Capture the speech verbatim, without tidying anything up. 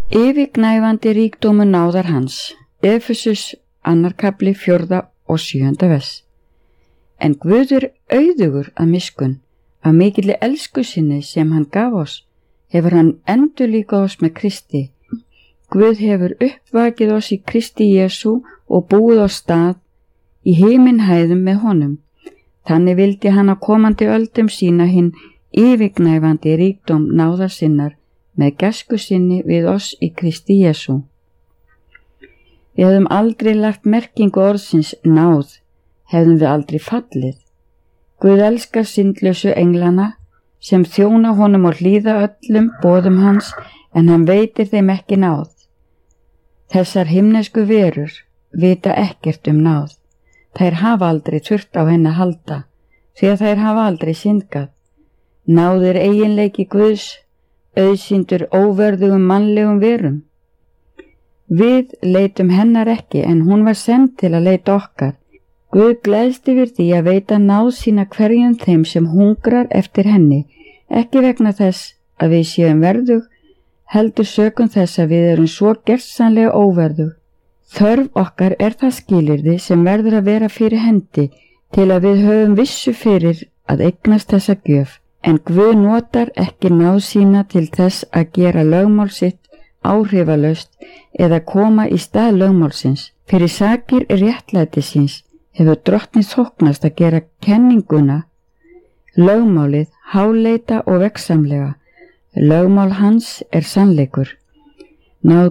Yfirgnæfandi ríkdómur náðar hans. Efesus annar kafli fjórða og sjöunda vers. En Guð er auðugur að miskunn, af mikilli elsku sinni sem hann gaf oss, hefur hann endurlíkað oss með Kristi. Guð hefur uppvakið oss í Kristi Jesú og búið oss stað í himinhæðum með honum. Þannig vildi hann á komandi öldum sína hinn yfirgnæfandi ríkdóm náðar sinnar með gæsku sinni við oss í Kristi Jesú. Við hefðum aldrei lagt merkingu orðsins náð, hefðum við aldrei fallið. Guð elskar syndlausu englana sem þjóna honum og hlýða öllum boðum hans, en hann veitir þeim ekki náð. Þessar himnesku verur vita ekkert um náð. Þær hafa aldrei þurft á henni að halda, því að þær hafa aldrei syndgað. Náð er eiginleiki Guðs, auðsýndur óverðugum mannlegum verum. Við leitum hennar ekki, en hún var send til að leita okkar. Guð gleðst yfir því að veita náð sína hverjum þeim sem hungrar eftir henni, ekki vegna þess að við séum verðug, heldur sökum þess að við erum svo gersamlega óverðug. Þörf okkar er það skilyrði sem verður að vera fyrir hendi til að við höfum vissu fyrir að eignast þessa gjöf, en Guð notar ekki náð sína til þess að gera lögmál sitt áhrifalaust eða koma í stað lögmálsins. Fyrir sakir réttlætisins hefur drottni þóknast að gera kenninguna, lögmálið, háleita og vegsamlega. Lögmál hans er sannleikur. Náð